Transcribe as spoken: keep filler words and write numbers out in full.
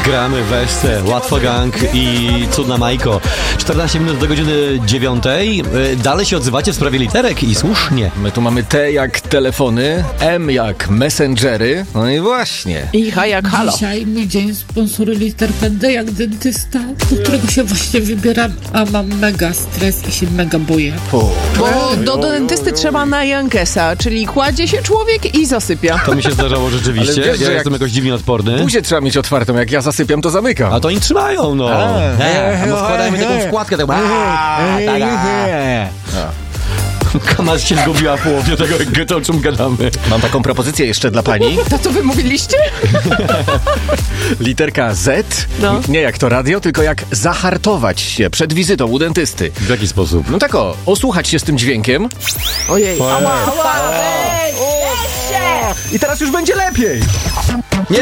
Gramy wersę, Łatwo Gang i Cudna Majko. czternaście minut do godziny dziewiątej. Dalej się odzywacie w sprawie literek i słusznie. My tu mamy T jak telefony, M jak messengery, no i właśnie. I H jak halo. Dzisiaj mój dzień sponsoruje literkę D jak dentysta, do którego się właśnie wybieram, a mam mega stres i się mega boję. O, Bo do, do dentysty trzeba na Jankesa, czyli kładzie się człowiek i zasypia. To mi się zdarzało rzeczywiście. Ale wiesz, ja że jestem jak- jakoś dziwnie odporny. buzię trzeba mieć otwartą, jak ja zasypiam, to zamykam. A to oni trzymają, no. A, He, a my he, wkładajmy he, taką he. wkładkę, tak. Kamas się zgubiła w połowie tego, jak to, o czym gadamy. Mam taką propozycję jeszcze dla pani. To co wy mówiliście? Literka Z, No. nie jak to radio, tylko jak zahartować się przed wizytą u dentysty. W jaki sposób? No tak o, osłuchać się z tym dźwiękiem Ojej. Ała, ała. i teraz już będzie lepiej. Nie,